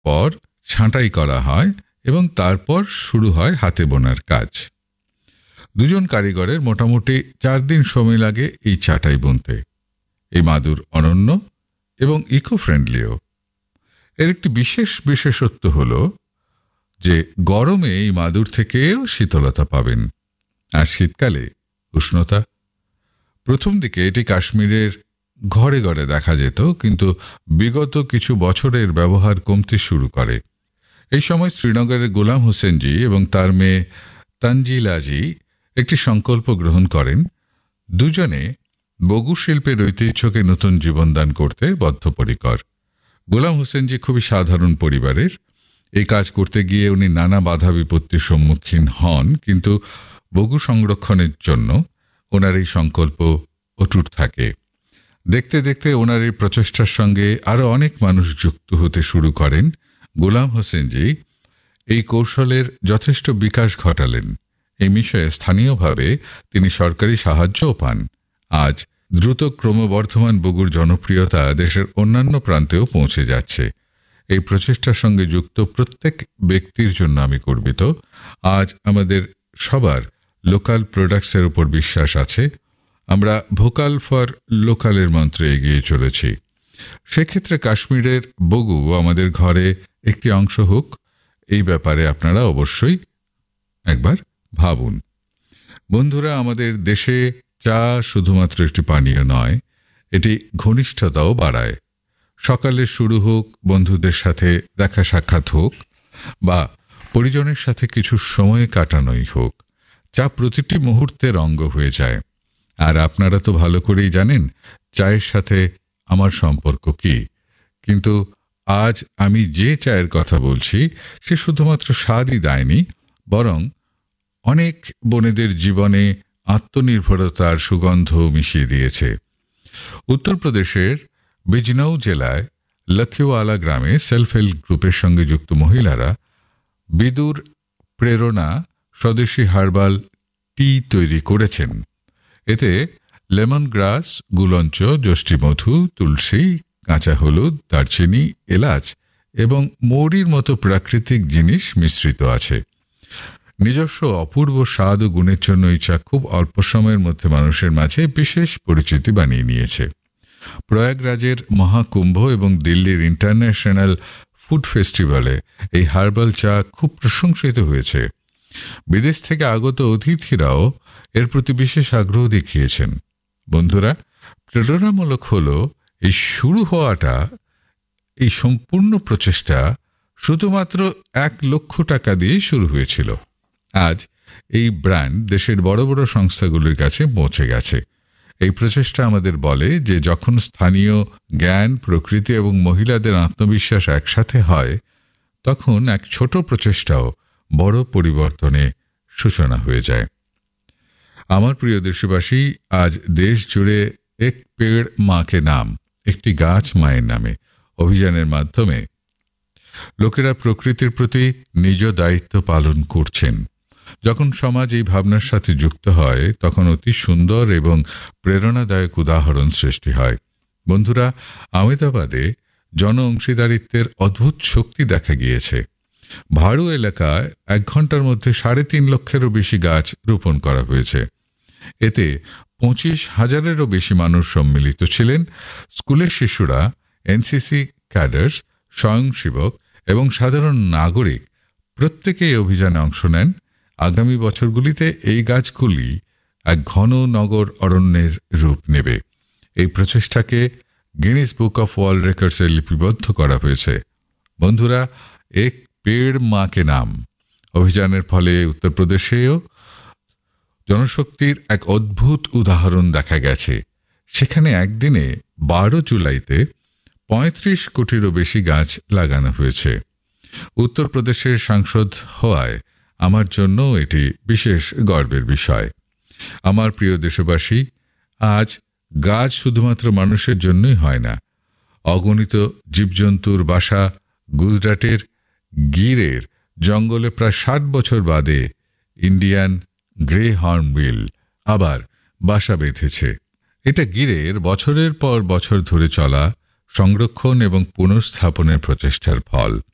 পর ছাঁটাই করা হয় এবং তারপর শুরু হয় হাতে বোনার কাজ। দুজন কারিগরের মোটামুটি 4 দিন সময় লাগে এই ছাঁটাই বুনতে। এই মাদুর অনন্য এবং ইকো ফ্রেন্ডলিও। এর একটি বিশেষত্ব হলো যে গরমে এই মাদুর থেকেও শীতলতা পাবেন, আর শীতকালে উষ্ণতা। প্রথম দিকে এটি কাশ্মীরের ঘরে ঘরে দেখা যেত, কিন্তু বিগত কিছু বছরের ব্যবহার কমতে শুরু করে। এই সময় শ্রীনগরের গোলাম হোসেনজি এবং তার মেয়ে তানজিলাজি একটি সংকল্প গ্রহণ করেন। দুজনে বগু শিল্পের ঐতিহ্যকে নতুন জীবনদান করতে বদ্ধপরিকর। গোলাম হোসেনজি খুবই সাধারণ পরিবারের। এই কাজ করতে গিয়ে উনি নানা বাধা বিপত্তির সম্মুখীন হন, কিন্তু বগু সংরক্ষণের জন্য ওনার এই সংকল্প অটুট থাকে। দেখতে দেখতে ওনার এই প্রচেষ্টার সঙ্গে আরও অনেক মানুষ যুক্ত হতে শুরু করেন। গোলাম হোসেনজি এই কৌশলের যথেষ্ট বিকাশ ঘটালেন। এই বিষয়ে স্থানীয়ভাবে তিনি সরকারি সাহায্যও পান। আজ দ্রুত ক্রমবর্ধমান বগুর জনপ্রিয়তা দেশের অন্যান্য প্রান্তেও পৌঁছে যাচ্ছে। এই প্রচেষ্টার সঙ্গে যুক্ত প্রত্যেক ব্যক্তির জন্য আমি গর্বিত। আজ আমাদের সবার লোকাল প্রোডাক্টসের উপর বিশ্বাস আছে। আমরা ভোকাল ফর লোকালের মন্ত্রে এগিয়ে চলেছি। সেক্ষেত্রে কাশ্মীরের বগু আমাদের ঘরে একটি অংশ হোক, এই ব্যাপারে আপনারা অবশ্যই একবার ভাবুন। বন্ধুরা, আমাদের দেশে চা শুধুমাত্র একটি পানীয় নয়, এটি ঘনিষ্ঠতাও বাড়ায়। সকালে শুরু হোক, বন্ধুদের সাথে দেখা সাক্ষাৎ হোক, বা পরিজনের সাথে কিছু সময় কাটানোই হোক, চা প্রতিটি মুহূর্তের অঙ্গ হয়ে যায়। আর আপনারা তো ভালো করেই জানেন চায়ের সাথে আমার সম্পর্ক কি। কিন্তু আজ আমি যে চায়ের কথা বলছি সে শুধুমাত্র স্বাদই দেয়নি, বরং অনেক বোনেদের জীবনে আত্মনির্ভরতার সুগন্ধ মিশিয়ে দিয়েছে। উত্তরপ্রদেশের বিজনৌ জেলায় লখিওয়ালা গ্রামে সেলফ হেল্প গ্রুপের সঙ্গে যুক্ত মহিলারা বিদুর প্রেরণা স্বদেশী হার্বাল টি তৈরি করেছেন। এতে লেমন গ্রাস, গুলঞ্চ, যষ্টিমধু, তুলসী, কাঁচা হলুদ, দারচিনি, এলাচ এবং মৌরির মতো প্রাকৃতিক জিনিস মিশ্রিত আছে। নিজস্ব অপূর্ব স্বাদ ও গুণের জন্য এই চা খুব অল্প সময়ের মধ্যে মানুষের মাঝে বিশেষ পরিচিতি বানিয়ে নিয়েছে। প্রয়াগরাজের মহাকুম্ভ এবং দিল্লির ইন্টারন্যাশনাল ফুড ফেস্টিভ্যালে এই হার্বাল চা খুব প্রশংসিত হয়েছে। বিদেশ থেকে আগত অতিথিরাও এর প্রতি বিশেষ আগ্রহ দেখিয়েছেন। বন্ধুরা, প্রেরণামূলক হলো এই শুরু হওয়াটা, এই সম্পূর্ণ প্রচেষ্টা শুধুমাত্র 1 লক্ষ টাকা দিয়ে শুরু হয়েছিল। আজ এই ব্র্যান্ড দেশের বড় বড় সংস্থাগুলির কাছে পৌঁছে গেছে। এই প্রচেষ্টা আমাদের বলে যে যখন স্থানীয় জ্ঞান, প্রকৃতি এবং মহিলাদের আত্মবিশ্বাস একসাথে হয়, তখন এক ছোট প্রচেষ্টাও বড় পরিবর্তনে সূচনা হয়ে যায়। আমার প্রিয় দেশবাসী, আজ দেশ জুড়ে এক পেড় মাকে নাম, একটি গাছ মায়ের নামে অভিযানের মাধ্যমে লোকেরা প্রকৃতির প্রতি নিজ দায়িত্ব পালন করছেন। যখন সমাজ এই ভাবনার সাথে যুক্ত হয়, তখন অতি সুন্দর এবং প্রেরণাদায়ক উদাহরণ সৃষ্টি হয়। বন্ধুরা, আহমেদাবাদে জন অংশীদারিত্বের অদ্ভুত শক্তি দেখা গিয়েছে। ভাড়ু এলাকায় 1 ঘন্টার মধ্যে 3.5 লক্ষেরও বেশি গাছ রোপণ করা হয়েছে। এতে 25,000-এরও বেশি মানুষ সম্মিলিত ছিলেন। স্কুলের শিশুরা, এনসিসি ক্যাডার্স, স্বয়ংসেবক এবং সাধারণ নাগরিক প্রত্যেকেই অভিযানে অংশ নেন। আগামী বছরগুলিতে এই গাছগুলি এক ঘন নগর অরণ্যের রূপ নেবে। এই প্রচেষ্টাকে গিনিস বুক অফ ওয়ার্ল্ড রেকর্ডসে লিপিবদ্ধ করা হয়েছে। বন্ধুরা, এক পেড় মাকে নাম অভিযানের ফলে উত্তরপ্রদেশেও জনশক্তির এক অদ্ভুত উদাহরণ দেখা গেছে। সেখানে একদিনে 12 জুলাইতে 35 কোটিরও বেশি গাছ লাগানো হয়েছে। উত্তরপ্রদেশের সাংসদ হওয়ায় আমার জন্য এটি বিশেষ গর্বের বিষয়। আমার প্রিয় দেশবাসী, আজ গাছ শুধুমাত্র মানুষের জন্যই হয় না। অগণিত জীবজন্তুর বাসা গুজরাটের গিরের জঙ্গলে প্রায় 60 বছর বাদে ইন্ডিয়ান গ্রে হর্নবিল আবার বাসা বেঁধেছে। এটা গিরের বছরের পর বছর ধরে চলা সংরক্ষণ এবং পুনঃস্থাপনের প্রচেষ্টার ফল।